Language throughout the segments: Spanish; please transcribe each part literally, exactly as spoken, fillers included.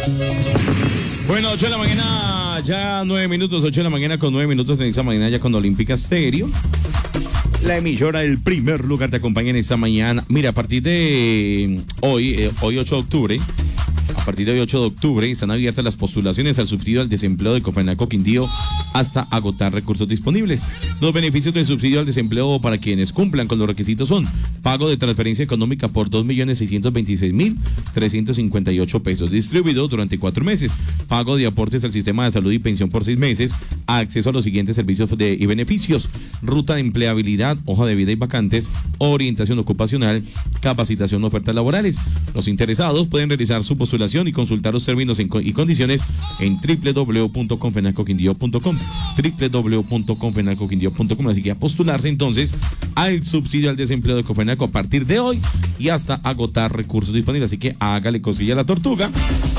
Bueno, ocho de la mañana, ya nueve minutos, ocho de la mañana con nueve minutos en esta mañana ya con Olímpica Stereo. La emisora del primer lugar te acompaña en esta mañana. Mira, a partir de hoy, eh, hoy ocho de octubre, a partir de hoy ocho de octubre, están abiertas las postulaciones al subsidio al desempleo de Cofenaco Quindío hasta agotar recursos disponibles. Los beneficios del subsidio al desempleo para quienes cumplan con los requisitos son pago de transferencia económica por dos millones seiscientos veintiséis mil trescientos cincuenta y ocho pesos distribuido durante cuatro meses, pago de aportes al sistema de salud y pensión por seis meses, acceso a los siguientes servicios de, y beneficios: ruta de empleabilidad, hoja de vida y vacantes, orientación ocupacional, capacitación, ofertas laborales. Los interesados pueden realizar su postulación y consultar los términos y condiciones en doble u doble u doble u punto confenaco quindío punto com, doble u doble u doble u punto confenaco quindío punto com. Así que a postularse entonces al subsidio al desempleo de Cofenaco a partir de hoy y hasta agotar recursos disponibles. Así que hágale cosilla a la tortuga.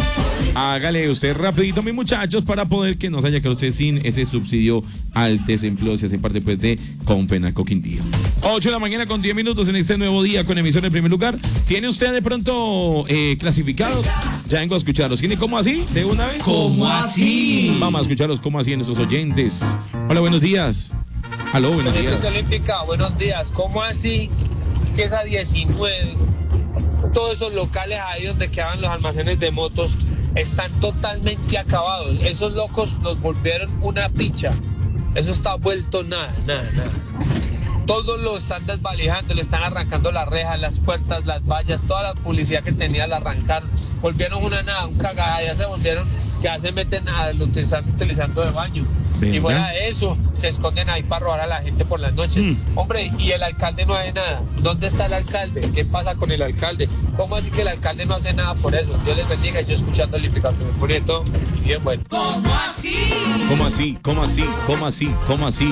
Hágale usted rapidito, mis muchachos, para poder que no se haya quedado usted sin ese subsidio al desempleo, si hace parte pues de Confenaco Quindío. ocho de la mañana con diez minutos en este nuevo día con emisión en primer lugar. ¿Tiene usted de pronto eh, clasificados? Ya vengo a escucharlos. ¿Tiene cómo así? ¿De una vez? ¿Cómo así? Vamos a escucharlos cómo así en nuestros oyentes. Hola, buenos días. Aló, buenos días. Olímpica, buenos días. ¿Cómo así que esa diecinueve, todos esos locales ahí donde quedaban los almacenes de motos, están totalmente acabados? Esos locos nos volvieron una picha. Eso está vuelto nada, nada, nada. Todos lo están desvalijando, le están arrancando las rejas, las puertas, las vallas, toda la publicidad que tenía la arrancaron. Volvieron una nada, un cagada, ya se volvieron, ya se meten a lo utilizando, utilizando de baño. ¿Verdad? Y fuera de eso, se esconden ahí para robar a la gente por las noches. Mm. Hombre, y el alcalde no hace nada. ¿Dónde está el alcalde? ¿Qué pasa con el alcalde? ¿Cómo así que el alcalde no hace nada por eso? Dios les bendiga, yo escuchando Olímpica, que me pone todo bien bueno. ¿Cómo así? ¿Cómo así? ¿Cómo así? ¿Cómo así? ¿Cómo así?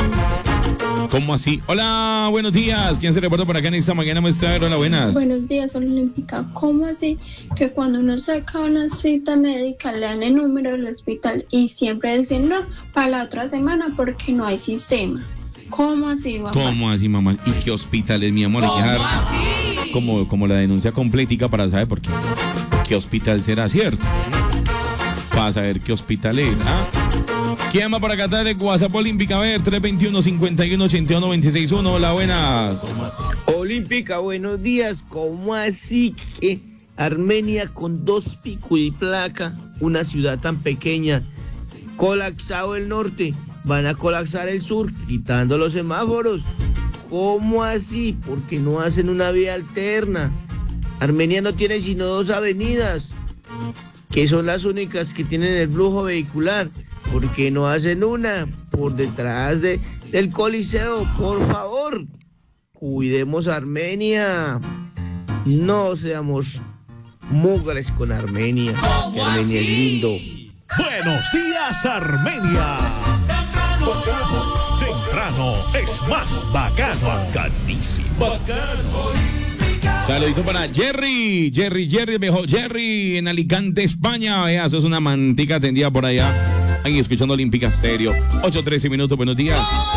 ¿Cómo así? Hola, buenos días. ¿Quién se reporta por acá en esta mañana, muestra? Hola, buenas. Buenos días, Olímpica. ¿Cómo así que cuando uno saca una cita médica le dan el número del hospital y siempre dicen no, para la otra semana porque no hay sistema? ¿Cómo así, mamá? ¿Cómo así, mamá? ¿Y qué hospitales, mi amor? Hay que dejar como, como la denuncia completica para saber por qué, qué hospital será, ¿cierto? Para saber qué hospital es, ¿ah? ¿Quién va por acá atrás de WhatsApp Olímpica? A ver, tres dos uno, cinco uno, ocho uno, dos seis uno. Hola, buenas. Olímpica, buenos días. ¿Cómo así que Armenia, con dos pico y placa, una ciudad tan pequeña, colapsado el norte, van a colapsar el sur, quitando los semáforos? ¿Cómo así? Porque no hacen una vía alterna. Armenia no tiene sino dos avenidas, que son las únicas que tienen el flujo vehicular. ¿Por qué no hacen una por detrás de, del Coliseo? Por favor, cuidemos a Armenia. No seamos mugres con Armenia, que Armenia es lindo. Buenos días, Armenia. Temprano es más bacano, bacanísimo. Bacano. Saludito para Jerry, Jerry, Jerry, mejor Jerry en Alicante, España. Vea, eso es una mantica tendida por allá. Ahí escuchando Olímpica Stereo. ocho trece minutos, buenos días.